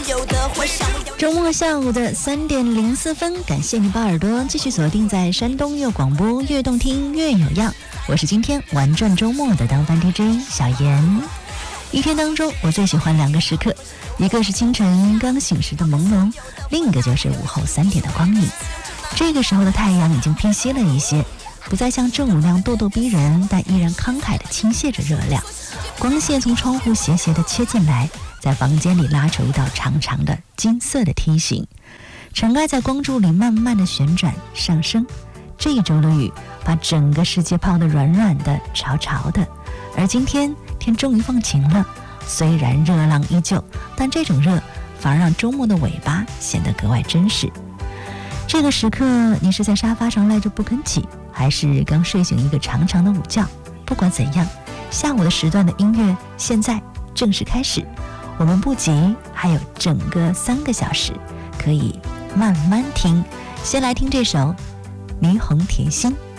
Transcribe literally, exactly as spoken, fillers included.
有的话想不要。 周末下午的三点零四分，感谢你把耳朵继续锁定在山东乐广播，越动听越有样。我是今天玩转周末的当番 D J 小严。一天当中，我最喜欢两个时刻，一个是清晨刚醒时的朦胧，另一个就是午后三点的光影。这个时候的太阳已经偏西了一些，不再像正午那样咄咄逼人，但依然慷慨地倾泻着热量。光线从窗户斜斜地切进来，在房间里拉出一道长长的金色的梯形，尘埃在光柱里慢慢地旋转上升。这一周的雨把整个世界泡得软软的潮潮的，而今天天终于放晴了，虽然热浪依旧，但这种热反而让周末的尾巴显得格外真实。这个时刻，你是在沙发上赖着不肯起，还是刚睡醒一个长长的午觉？不管怎样，下午的时段的音乐现在正式开始，我们不急，还有整个三个小时可以慢慢听。先来听这首《霓虹甜心》。